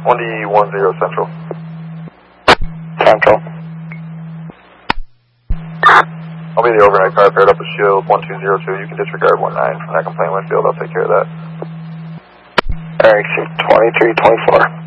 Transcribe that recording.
1D10 Central. Central. I'll be the overnight car paired up with Shield 1202. You can disregard 19 from that complaint winfield. I'll take care of that. Eric, 2324.